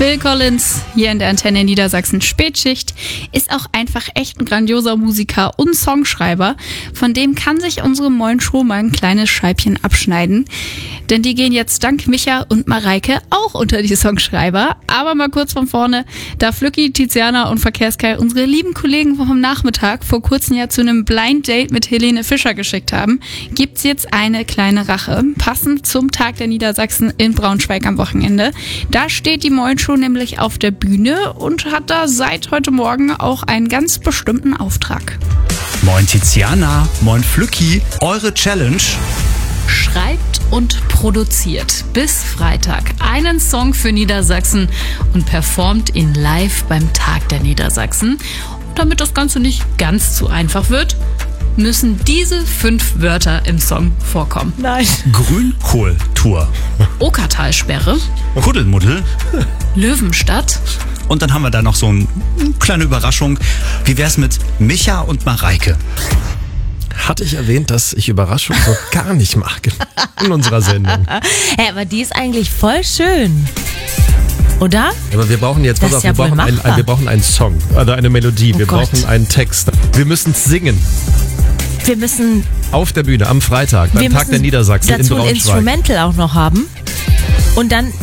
Phil Collins hier in der Antenne Niedersachsen Spätschicht ist auch einfach echt ein grandioser Musiker und Songschreiber. Von dem kann sich unsere Moin Show mal ein kleines Scheibchen abschneiden. Denn die gehen jetzt dank Micha und Mareike auch unter die Songschreiber. Aber mal kurz von vorne, da Flücki, Tiziana und Verkehrskai unsere lieben Kollegen vom Nachmittag vor kurzem ja zu einem Blind Date mit Helene Fischer geschickt haben, gibt's jetzt eine kleine Rache. Passend zum Tag der Niedersachsen in Braunschweig am Wochenende. Da steht die Moin Show nämlich auf der Bühne und hat da seit heute Morgen auch einen ganz bestimmten Auftrag. Moin Tiziana, moin Flücki, eure Challenge: schreibt und produziert bis Freitag einen Song für Niedersachsen und performt ihn live beim Tag der Niedersachsen. Und damit das Ganze nicht ganz zu einfach wird, müssen diese 5 Wörter im Song vorkommen. Nein. Grünkohltour, Okertalsperre, Kuddelmuddel Löwenstadt. und dann haben wir da noch so eine kleine Überraschung. Wie wär's mit Micha und Mareike? Hatte ich erwähnt, dass ich Überraschung so gar nicht mag in unserer Sendung. Hey, aber die ist eigentlich voll schön. Oder? Aber wir brauchen jetzt, Das ist ja wohl machbar. wir brauchen einen Song, also eine Melodie, wir Gott. brauchen einen Text. Wir müssen singen. Wir müssen Auf der Bühne am Freitag, beim Tag der Niedersachsen in dazu ein Braunschweig. Instrumental auch noch haben. Und dann,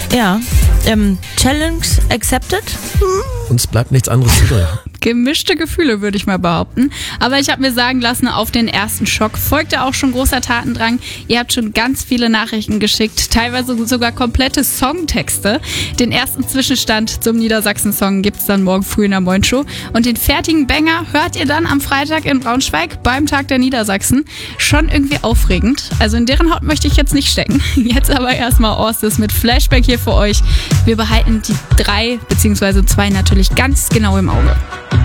Challenge accepted. Uns bleibt nichts anderes übrig. Gemischte Gefühle, würde ich mal behaupten. Aber ich habe mir sagen lassen, auf den ersten Schock folgte auch schon großer Tatendrang. Ihr habt schon ganz viele Nachrichten geschickt, teilweise sogar komplette Songtexte. Den ersten Zwischenstand zum Niedersachsen-Song gibt's dann morgen früh in der Moin Show. Und den fertigen Banger hört ihr dann am Freitag in Braunschweig beim Tag der Niedersachsen. Schon irgendwie aufregend. Also in deren Haut möchte ich jetzt nicht stecken. Jetzt aber erstmal Orstes mit Flashback hier für euch. Wir behalten die 3 bzw. 2 natürlich ganz genau im Auge.